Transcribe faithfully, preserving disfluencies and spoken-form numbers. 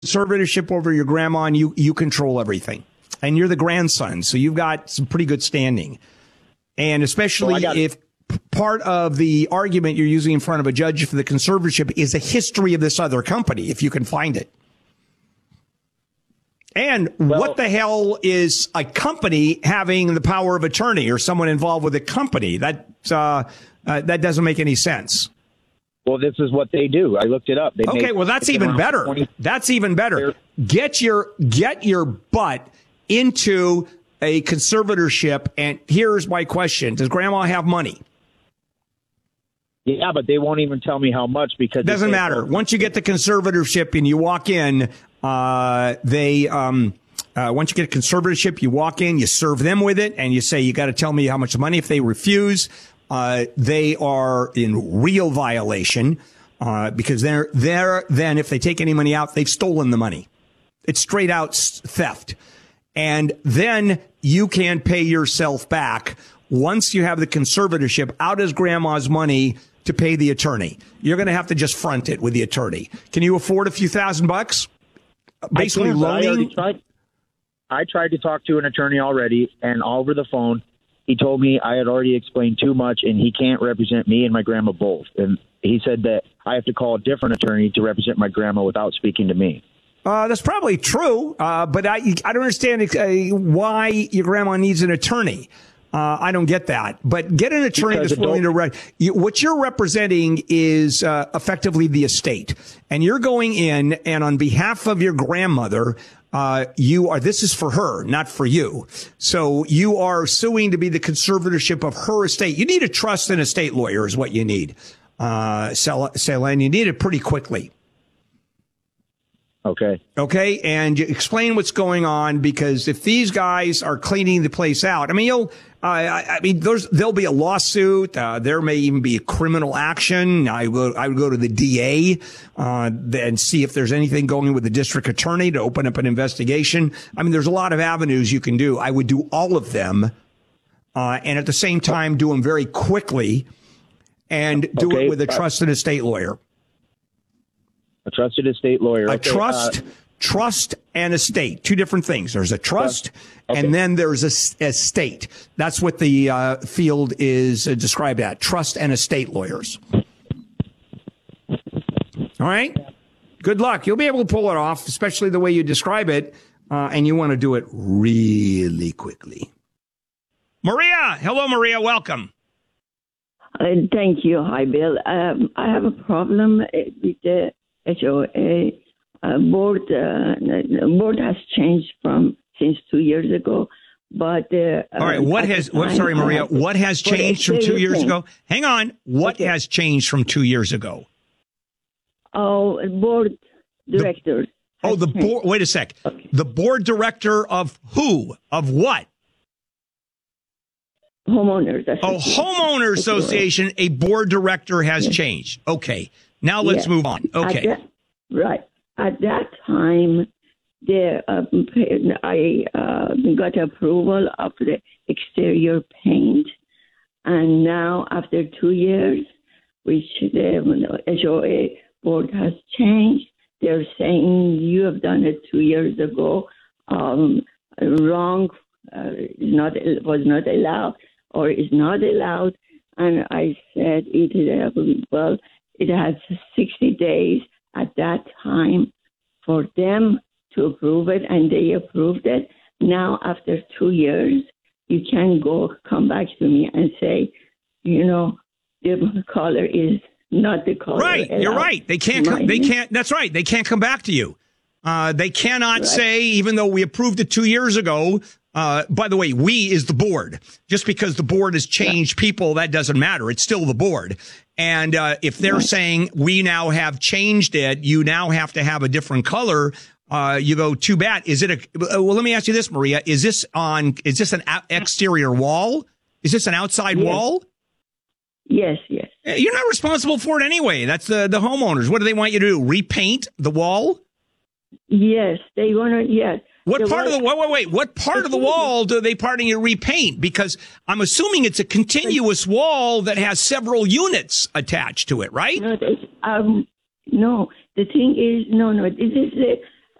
conservatorship over your grandma, and you, you control everything. And you're the grandson, so you've got some pretty good standing. And especially well, got- if part of the argument you're using in front of a judge for the conservatorship is a history of this other company, if you can find it. And well, what the hell is a company having the power of attorney or someone involved with a company? That uh, uh, that doesn't make any sense. Well, this is what they do. I looked it up. They okay, make, well, that's even better. twenty That's even better. Get your get your butt into a conservatorship. And here's my question. Does grandma have money? Yeah, but they won't even tell me how much because... Doesn't matter. Once you get the conservatorship and you walk in, uh, they... Um, uh, once you get a conservatorship, you walk in, you serve them with it, and you say, you got to tell me how much money. If they refuse... Uh, they are in real violation uh, because they're they're then if they take any money out, they've stolen the money. It's straight out theft. And then you can pay yourself back once you have the conservatorship out as grandma's money to pay the attorney. You're going to have to just front it with the attorney. Can you afford a few thousand bucks? Basically I can, loaning. I, tried, I tried to talk to an attorney already, and over the phone, he told me I had already explained too much and he can't represent me and my grandma both. And he said that I have to call a different attorney to represent my grandma without speaking to me. Uh, that's probably true, uh, but I I don't understand uh, why your grandma needs an attorney. Uh, I don't get that. But get an attorney because that's willing to re- you, what you're representing is uh, effectively the estate. And you're going in and on behalf of your grandmother, Uh, you are, this is for her, not for you. So you are suing to be the conservatorship of her estate. You need a trust and estate lawyer is what you need. Uh, Celine, you need it pretty quickly. Okay. Okay. And you explain what's going on, because if these guys are cleaning the place out, I mean, you'll, uh, I, I mean, there's, there'll be a lawsuit. Uh, there may even be a criminal action. I will, I would go to the D A, uh, and see if there's anything going with the district attorney to open up an investigation. I mean, there's a lot of avenues you can do. I would do all of them. Uh, and at the same time, do them very quickly and do okay. it with a trusted estate lawyer. A trusted estate lawyer. A okay. trust, uh, trust and estate, two different things. There's a trust, okay. and then there's a estate. That's what the uh, field is uh, described at, trust and estate lawyers. All right? Good luck. You'll be able to pull it off, especially the way you describe it, uh, and you want to do it really quickly. Maria. Hello, Maria. Welcome. Uh, thank you. Hi, Bill. Um, I have a problem with the H O A uh, board. Uh, the board has changed from since two years ago, but uh, all right. What has? What, sorry, Maria. What has changed from two years ago? Hang on. What okay. has changed from two years ago? Oh, board directors. The, oh, the changed. board. Wait a sec. Okay. The board director of who? Of what? Homeowners. Oh, homeowners association. A board director has yes. changed. Okay. Now let's yes. move on. Okay. At that, right. At that time, the, uh, I uh, got approval of the exterior paint. And now, after two years, which the H O A board has changed, they're saying you have done it two years ago. Um, wrong, uh, not was not allowed or is not allowed. And I said, it uh, well, it has sixty days at that time for them to approve it, and they approved it. Now, after two years, you can go come back to me and say, you know, the color is not the color. Right, you're right. They can't. Come, they can't. That's right. They can't come back to you. Uh, they cannot right. say, even though we approved it two years ago. Uh, by the way, we is the board. Just because the board has changed yeah. people, that doesn't matter. It's still the board. And uh, if they're right. saying we now have changed it, you now have to have a different color. Uh, you go, too bad. Is it a? Well, let me ask you this, Maria. Is this on? Is this an exterior wall? Is this an outside yes. wall? Yes, yes. You're not responsible for it anyway. That's the the homeowners. What do they want you to do? Repaint the wall? Yes, they want to. Yes. What part of the wait, wait, wait? What part of the wall do they parting you to repaint? Because I'm assuming it's a continuous wall that has several units attached to it, right? No, um, no. The thing is, no, no. This is